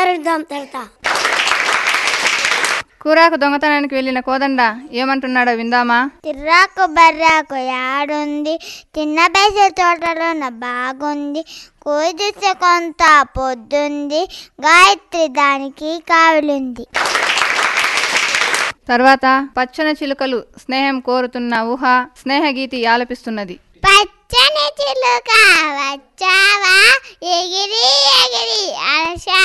కలుద్దాం తర్వాత. కూరాకు దొంగతనానికి వెళ్ళిన కోదండ ఏమంటున్నాడో విందామా. తిర్రాకు బర్రాకు యాడుంది, తిన్న బేసే తోటలో నా బాగుంది, కోయి చూసే కొంత పొద్దుంది, గాయత్రి దానికి కావిలుంది. తర్వాత పచ్చని చిలుకలు స్నేహం కోరుతున్న ఊహ స్నేహగీతి ఆలపిస్తున్నది. పచ్చని చిలుక వచ్చావా, ఎగిరి ఎగిరి అలసా